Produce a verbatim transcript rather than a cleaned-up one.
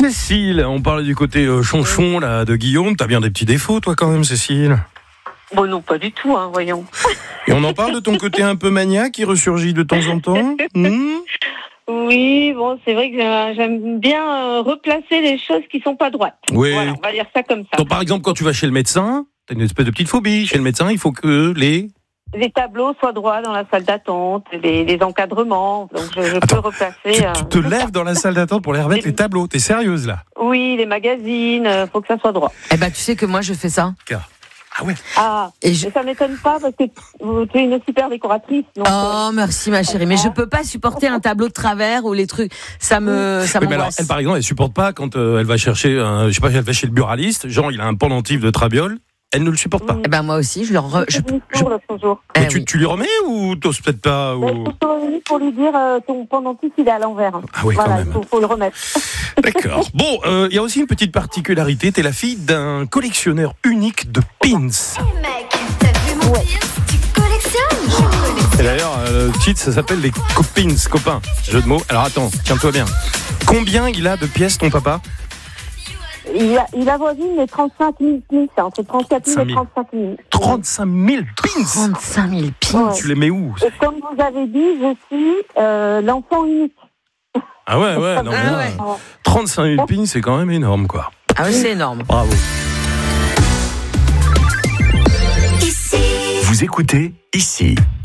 Cécile, on parlait du côté euh, chonchon là, de Guillaume. T'as bien des petits défauts, toi, quand même, Cécile? Bon, non, pas du tout, hein, voyons. Et on en parle de ton côté un peu maniaque qui ressurgit de temps en temps hmm Oui, bon, c'est vrai que j'aime bien euh, replacer les choses qui sont pas droites. Oui. Voilà, on va dire ça comme ça. Donc, par exemple, quand tu vas chez le médecin, t'as une espèce de petite phobie. Chez le médecin, il faut que les... Les tableaux soient droits dans la salle d'attente, les, les encadrements, donc je, je Attends, peux replacer... Tu, euh, tu te lèves dans la salle d'attente pour les remettre, Les- les tableaux. T'es sérieuse, là? Oui, les magazines, euh, faut que ça soit droit. Eh ben, tu sais que moi, je fais ça. Ah ouais. Ah, Et je... mais ça m'étonne pas parce que tu es une super décoratrice. Donc, Oh, merci ma chérie. Mais je peux pas supporter un tableau de travers ou les trucs. Ça me, ça Oui, mais alors, m'angoisse. elle, par exemple, elle supporte pas quand euh, elle va chercher, un, je sais pas, elle va chez le buraliste, genre il a un pendentif de trabiole, elle ne le supporte pas. Mm. Eh ben, moi aussi, je leur, re... je, je... je... l'autre jour. Mais Eh tu, oui. tu lui remets ou t'oses peut-être pas ou... Mais je suis revenue pour lui dire euh, ton pendentif il est à l'envers. Ah oui, voilà, quand même. il faut, faut le remettre. D'accord. Bon, il euh, y a aussi une petite particularité, t'es la fille d'un collectionneur unique de pins. Hey mec, t'as vu mon pins? Tu collectionnes? Je collectionne. Et d'ailleurs, euh, le titre, ça s'appelle les copins, copains. Jeu de mots. Alors attends, tiens-toi bien. Combien il a de pièces, ton papa? Il, a, il avoisine les trente-cinq mille pins, c'est entre trente-quatre mille et trente-cinq mille. trente-cinq mille pins. trente-cinq mille pins. Ouais. Tu les mets où? Et comme vous avez dit, je suis euh, l'enfant unique. Ah ouais, ouais, non, mais Ah là, ouais. trente-cinq mille pins, c'est quand même énorme, quoi. Ah oui, c'est énorme. Bravo. Ici. Vous écoutez ici.